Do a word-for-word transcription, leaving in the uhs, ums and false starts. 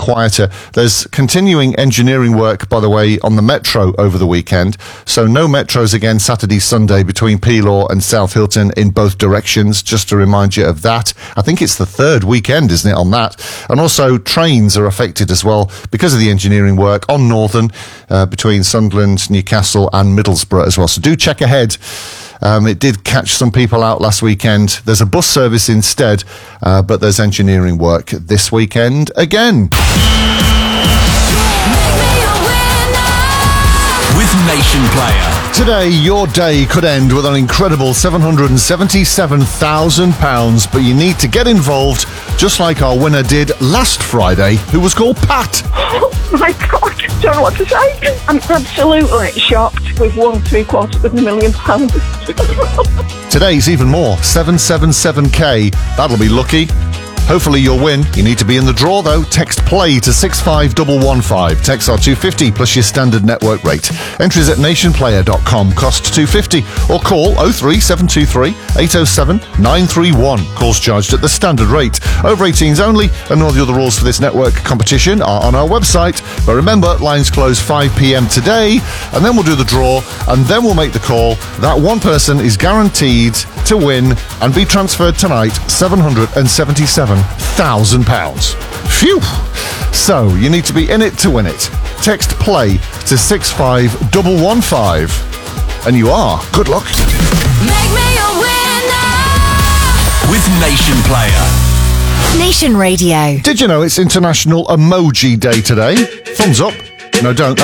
quieter. There's continuing engineering work, by the way, on the Metro over the weekend. So no Metros again Saturday, Sunday between Pelaw and South Hilton in both directions, just to remind you of that. I think it's the third weekend, isn't it, on that? And also trains are affected as well because of the engineering work on Northern uh, between Sunderland, Newcastle and Middlesbrough as well. So do check ahead. Um, it did catch some people out last weekend. There's a bus service instead, uh, but there's engineering work this weekend again. With Nation Player. Today, your day could end with an incredible seven hundred seventy-seven thousand pounds, but you need to get involved, just like our winner did last Friday, who was called Pat. Oh my God, I don't know what to say. I'm absolutely shocked. We've won three quarters of a million pounds. Today's even more, seven seven seven K. That'll be lucky. Hopefully you'll win. You need to be in the draw though. Text play to six five one one five. Texts are two pounds fifty plus your standard network rate. Entries at nationplayer dot com. Cost two pounds fifty. Or call oh three seven two three eight oh seven nine three one. Calls charged at the standard rate. Over eighteens only, and all the other rules for this network competition are on our website. But remember, lines close five p.m. today, and then we'll do the draw, and then we'll make the call. That one person is guaranteed to win and be transferred tonight seven hundred seventy-seven thousand pounds. Phew! So, you need to be in it to win it. Text play to six five one one five. And you are. Good luck. Make me a winner with Nation Player. Nation Radio. Did you know it's International Emoji Day today? Thumbs up. No, don't.